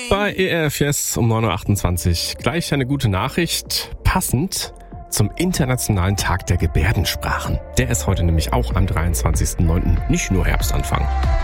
Bei ERF Yes um 9.28 Uhr gleich eine gute Nachricht, passend zum Internationalen Tag der Gebärdensprachen. Der ist heute nämlich auch am 23.09., nicht nur Herbstanfang.